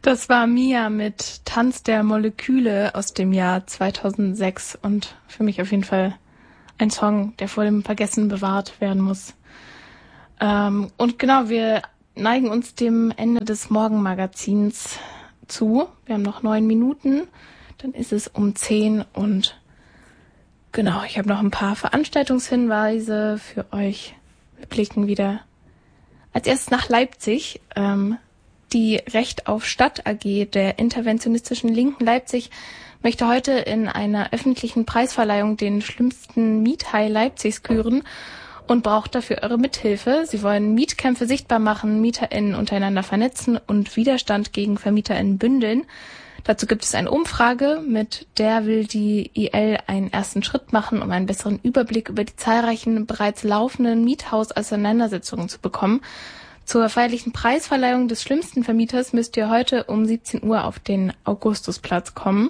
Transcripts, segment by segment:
Das war Mia mit Tanz der Moleküle aus dem Jahr 2006 und für mich auf jeden Fall ein Song, der vor dem Vergessen bewahrt werden muss. Und genau, wir neigen uns dem Ende des Morgenmagazins zu. Wir haben noch 9 Minuten, dann ist es um 10 und genau, ich habe noch ein paar Veranstaltungshinweise für euch. Wir blicken wieder als erstes nach Leipzig. Die Recht auf Stadt AG der interventionistischen Linken Leipzig möchte heute in einer öffentlichen Preisverleihung den schlimmsten Miethai Leipzigs küren und braucht dafür eure Mithilfe. Sie wollen Mietkämpfe sichtbar machen, MieterInnen untereinander vernetzen und Widerstand gegen VermieterInnen bündeln. Dazu gibt es eine Umfrage, mit der will die IL einen ersten Schritt machen, um einen besseren Überblick über die zahlreichen bereits laufenden Miethaus-Auseinandersetzungen zu bekommen. Zur feierlichen Preisverleihung des schlimmsten Vermieters müsst ihr heute um 17 Uhr auf den Augustusplatz kommen.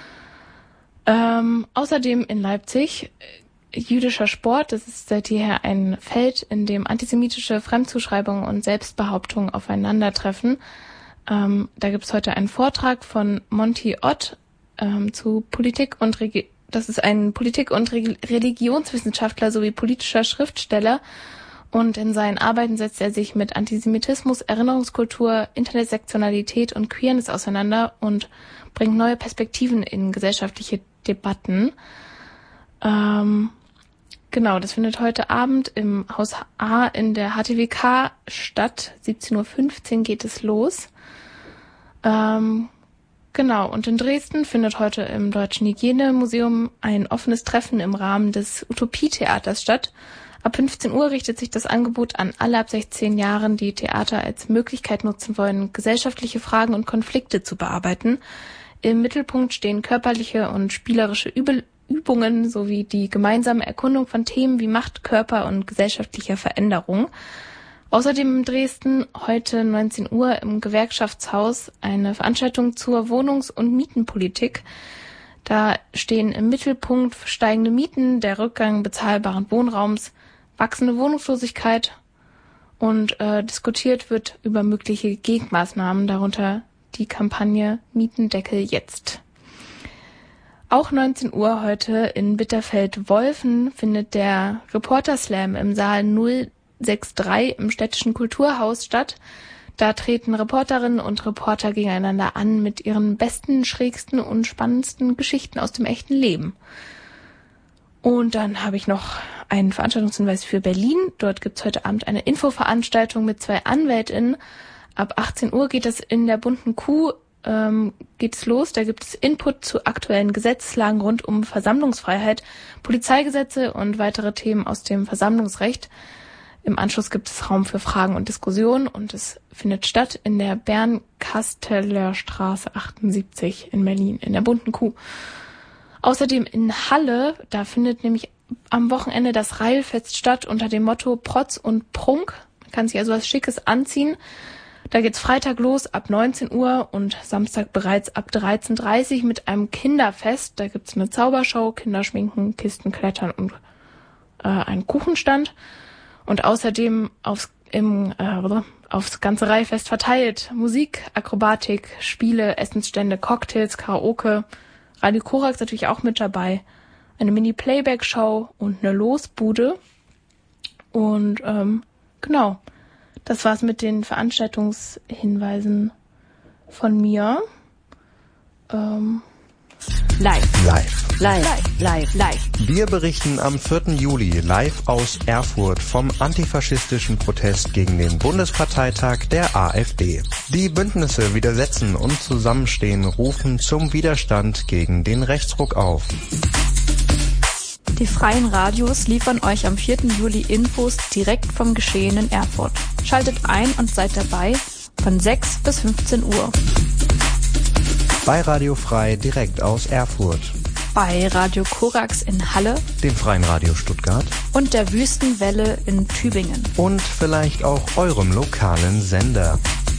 Außerdem in Leipzig jüdischer Sport. Das ist seit jeher ein Feld, in dem antisemitische Fremdzuschreibungen und Selbstbehauptungen aufeinandertreffen. Da gibt es heute einen Vortrag von Monty Ott zu Politik und das ist ein Politik- und Religionswissenschaftler sowie politischer Schriftsteller. Und in seinen Arbeiten setzt er sich mit Antisemitismus, Erinnerungskultur, Intersektionalität und Queerness auseinander und bringt neue Perspektiven in gesellschaftliche Debatten. Genau, das findet heute Abend im Haus A in der HTWK statt. 17.15 Uhr geht es los. Genau, und in Dresden findet heute im Deutschen Hygienemuseum ein offenes Treffen im Rahmen des Utopietheaters statt. Ab 15 Uhr richtet sich das Angebot an alle ab 16 Jahren, die Theater als Möglichkeit nutzen wollen, gesellschaftliche Fragen und Konflikte zu bearbeiten. Im Mittelpunkt stehen körperliche und spielerische Übungen sowie die gemeinsame Erkundung von Themen wie Macht, Körper und gesellschaftlicher Veränderung. Außerdem in Dresden heute 19 Uhr im Gewerkschaftshaus eine Veranstaltung zur Wohnungs- und Mietenpolitik. Da stehen im Mittelpunkt steigende Mieten, der Rückgang bezahlbaren Wohnraums, wachsende Wohnungslosigkeit und diskutiert wird über mögliche Gegenmaßnahmen, darunter die Kampagne Mietendeckel jetzt. Auch 19 Uhr heute in Bitterfeld-Wolfen findet der Reporter-Slam im Saal 063 im Städtischen Kulturhaus statt. Da treten Reporterinnen und Reporter gegeneinander an mit ihren besten, schrägsten und spannendsten Geschichten aus dem echten Leben. Und dann habe ich noch einen Veranstaltungshinweis für Berlin. Dort gibt es heute Abend eine Infoveranstaltung mit 2 AnwältInnen. Ab 18 Uhr geht es in der Bunten Kuh geht's los. Da gibt es Input zu aktuellen Gesetzeslagen rund um Versammlungsfreiheit, Polizeigesetze und weitere Themen aus dem Versammlungsrecht. Im Anschluss gibt es Raum für Fragen und Diskussionen und es findet statt in der Bernkasteler Straße 78 in Berlin, in der Bunten Kuh. Außerdem in Halle, da findet nämlich am Wochenende das Reilfest statt unter dem Motto Protz und Prunk. Man kann sich also was Schickes anziehen. Da geht's Freitag los ab 19 Uhr und Samstag bereits ab 13.30 Uhr mit einem Kinderfest. Da gibt's eine Zaubershow, Kinderschminken, Kistenklettern und einen Kuchenstand. Und außerdem aufs ganze Reihfest verteilt Musik, Akrobatik, Spiele, Essensstände, Cocktails, Karaoke. Radio Korax natürlich auch mit dabei. Eine Mini-Playback-Show und eine Losbude. Und genau, das war's mit den Veranstaltungshinweisen von mir. Live. Wir berichten am 4. Juli live aus Erfurt vom antifaschistischen Protest gegen den Bundesparteitag der AfD. Die Bündnisse Widersetzen und Zusammenstehen rufen zum Widerstand gegen den Rechtsruck auf. Die freien Radios liefern euch am 4. Juli Infos direkt vom Geschehen in Erfurt. Schaltet ein und seid dabei von 6 bis 15 Uhr. Bei Radio Frei direkt aus Erfurt. Bei Radio Korax in Halle, Dem Freien Radio Stuttgart und der Wüstenwelle in Tübingen. und vielleicht auch eurem lokalen Sender.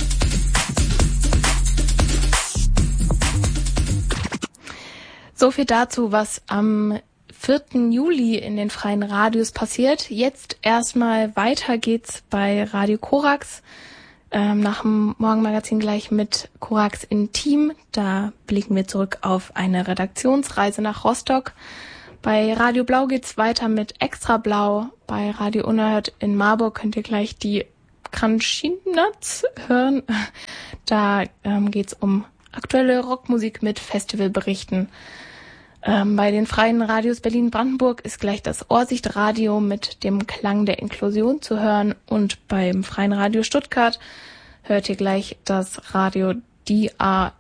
So viel dazu, was am 4. Juli in den freien Radios passiert. Jetzt erstmal weiter geht's bei Radio Korax. nach dem Morgenmagazin gleich mit Korax Intim. Da blicken wir zurück auf eine Redaktionsreise nach Rostock. Bei Radio Blau geht's weiter mit Extra Blau. Bei Radio Unerhört in Marburg könnt ihr gleich die Kranschinats hören. Da geht's um aktuelle Rockmusik mit Festivalberichten. Bei den freien Radios Berlin-Brandenburg ist gleich das Ohrsichtradio mit dem Klang der Inklusion zu hören. Und beim freien Radio Stuttgart hört ihr gleich das Radio DARC.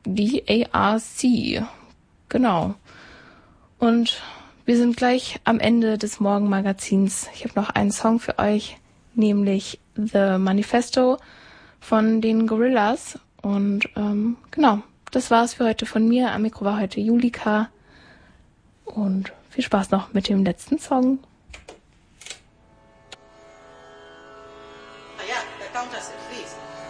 Genau. Und wir sind gleich am Ende des Morgenmagazins. Ich habe noch einen Song für euch, nämlich The Manifesto von den Gorillaz. Und genau, das war's für heute von mir. Am Mikro war heute Julika. Und viel Spaß noch mit dem letzten Song. Ah ja, der Countess, please.